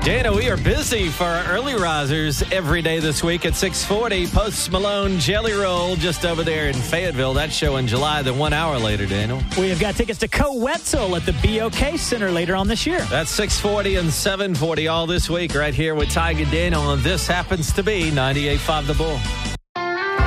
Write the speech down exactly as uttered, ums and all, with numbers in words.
Dana, we are busy for our early risers every day this week at six forty. Post Malone Jelly Roll just over there in Fayetteville. That show in July, then one hour later, Daniel. We have got tickets to Co-Wetzel at the B O K Center later on this year. That's six forty and seven forty all this week right here with Tiger Daniel. And this happens to be ninety-eight point five The Bull.